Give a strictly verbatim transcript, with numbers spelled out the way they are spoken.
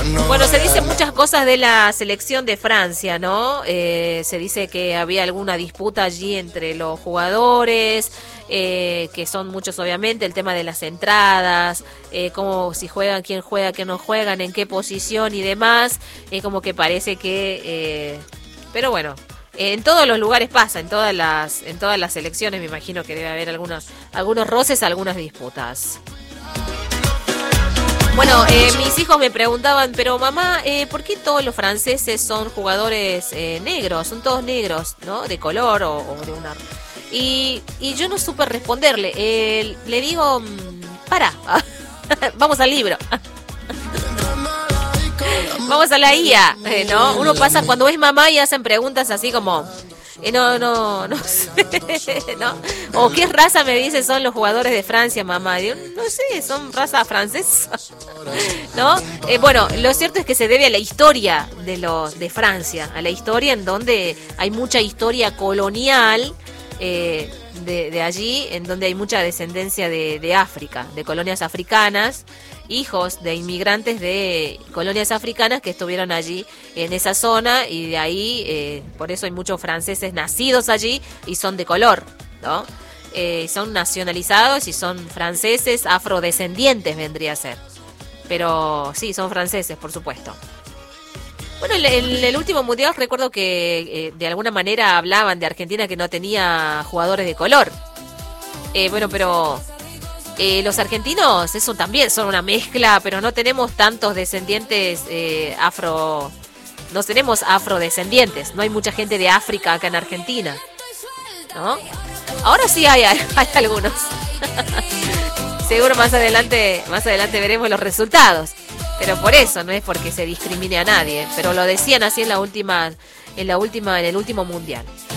Bueno, se dicen muchas cosas de la selección de Francia, ¿no? Eh, se dice que había alguna disputa allí entre los jugadores, eh, que son muchos obviamente, el tema de las entradas, eh, cómo si juegan, quién juega, quién no juegan, en qué posición y demás. Es como que parece que... Eh, pero bueno... En todos los lugares pasa, en todas las en todas las selecciones me imagino que debe haber algunos algunos roces, algunas disputas. Bueno, eh, mis hijos me preguntaban, pero mamá, eh, ¿por qué todos los franceses son jugadores eh, negros? Son todos negros, ¿no? De color o, o de una... Y, y yo no supe responderle. Eh, le digo, para, vamos al libro. Vamos a la I A, eh, ¿no? Uno pasa cuando es mamá y hacen preguntas así como, eh, no, no, no sé, ¿no? O qué raza me dice son los jugadores de Francia, mamá. Digo, no sé, son raza francesa, ¿no? Eh, bueno, lo cierto es que se debe a la historia de los de Francia, a la historia en donde hay mucha historia colonial. Eh, de, de allí, en donde hay mucha descendencia de, de África, de colonias africanas, hijos de inmigrantes de colonias africanas que estuvieron allí en esa zona, y de ahí, eh, por eso hay muchos franceses nacidos allí y son de color, ¿no? Eh, son nacionalizados y son franceses, afrodescendientes vendría a ser. Pero sí, son franceses, por supuesto. Bueno, en el, el último mundial recuerdo que eh, de alguna manera hablaban de Argentina que no tenía jugadores de color. Eh, bueno, pero eh, los argentinos, eso también son una mezcla, pero no tenemos tantos descendientes eh, afro... No tenemos afrodescendientes, no hay mucha gente de África acá en Argentina, ¿no? Ahora sí hay, hay, hay algunos. Seguro más adelante, más adelante veremos los resultados. Pero por eso, no es porque se discrimine a nadie, pero lo decían así en la última, en la última, en el último mundial.